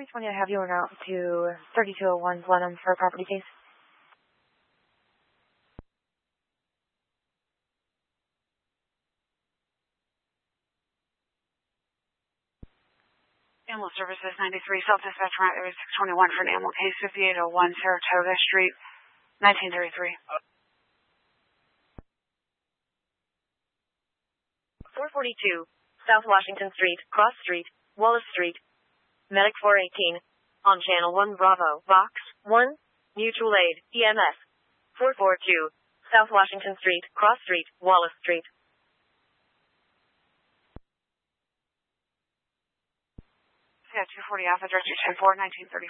320, I have you on out to 3201 Blenheim for a property case. Animal Services 93, self-dispatch route area 621 for an animal case, 5801 Saratoga Street, 1933. 442, South Washington Street, Cross Street, Wallace Street. Medic 418, on Channel 1 Bravo, Box 1, Mutual Aid, EMS. 442, South Washington Street, Cross Street, Wallace Street. Yeah, 240 Alpha, Director 10-4, 1934.